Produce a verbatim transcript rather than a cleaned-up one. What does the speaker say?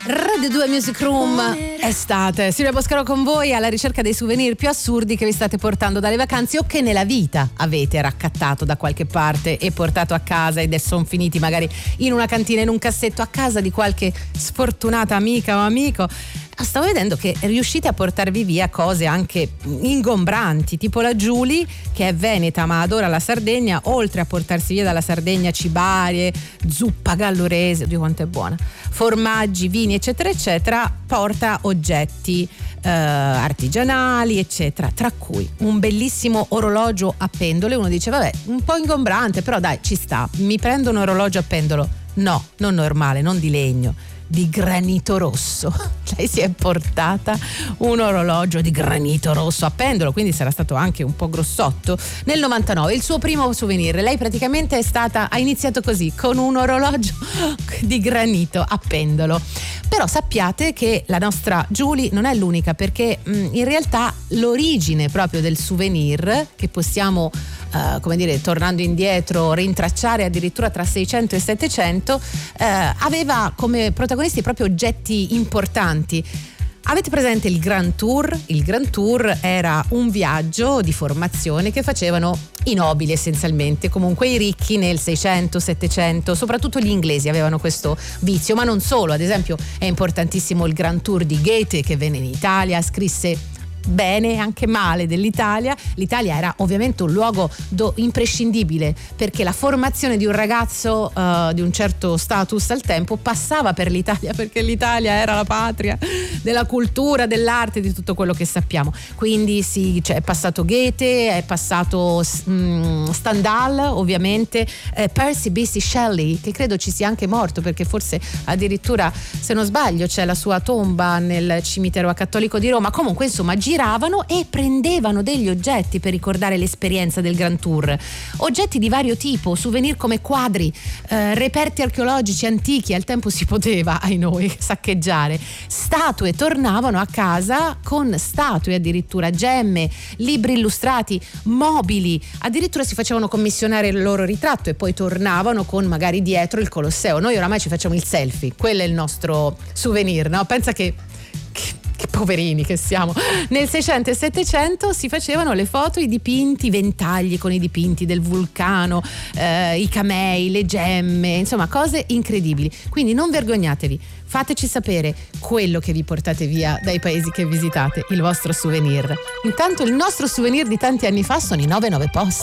Radio due Music Room, estate. Silvia Boscaro con voi alla ricerca dei souvenir più assurdi che vi state portando dalle vacanze o che nella vita avete raccattato da qualche parte e portato a casa ed sono finiti magari in una cantina, in un cassetto, a casa di qualche sfortunata amica o amico. Stavo vedendo che riuscite a portarvi via cose anche ingombranti, tipo la Giulia, che è veneta ma adora la Sardegna. Oltre a portarsi via dalla Sardegna cibarie, zuppa gallurese, oddio quanto è buona, formaggi, vini eccetera eccetera, porta oggetti eh, artigianali eccetera, tra cui un bellissimo orologio a pendolo. Uno dice vabbè, un po' ingombrante, però dai, ci sta, mi prendo un orologio a pendolo. No, non normale, non di legno, di granito rosso. Lei si è portata un orologio di granito rosso a pendolo, quindi sarà stato anche un po' grossotto. Nel novantanove il suo primo souvenir, lei praticamente è stata, ha iniziato così, con un orologio di granito a pendolo. Però sappiate che la nostra Giulia non è l'unica, perché mh, in realtà l'origine proprio del souvenir, che possiamo Uh, come dire, tornando indietro, rintracciare addirittura tra seicento e settecento, uh, aveva come protagonisti proprio oggetti importanti. Avete presente il Grand Tour? Il Grand Tour era un viaggio di formazione che facevano i nobili essenzialmente, comunque i ricchi nel seicento settecento, soprattutto gli inglesi avevano questo vizio, ma non solo. Ad esempio è importantissimo il Grand Tour di Goethe, che venne in Italia, scrisse bene e anche male dell'Italia. L'Italia era ovviamente un luogo do, imprescindibile, perché la formazione di un ragazzo uh, di un certo status al tempo passava per l'Italia, perché l'Italia era la patria della cultura, dell'arte, di tutto quello che sappiamo. Quindi sì, cioè, è passato Goethe, è passato um, Stendhal ovviamente, eh, Percy Bysshe Shelley, che credo ci sia anche morto, perché forse addirittura, se non sbaglio, c'è la sua tomba nel cimitero cattolico di Roma. Comunque insomma giravano e prendevano degli oggetti per ricordare l'esperienza del Grand Tour, oggetti di vario tipo, souvenir come quadri, eh, reperti archeologici antichi, al tempo si poteva, ai noi, saccheggiare, statue, tornavano a casa con statue, addirittura gemme, libri illustrati, mobili, addirittura si facevano commissionare il loro ritratto e poi tornavano con magari dietro il Colosseo. Noi oramai ci facciamo il selfie, quello è il nostro souvenir, no? Pensa che, che Che poverini che siamo. Nel seicento e settecento si facevano le foto, i dipinti, i ventagli con i dipinti del vulcano, eh, i camei, le gemme, insomma cose incredibili. Quindi non vergognatevi, fateci sapere quello che vi portate via dai paesi che visitate, il vostro souvenir. Intanto il nostro souvenir di tanti anni fa sono i nove nove post.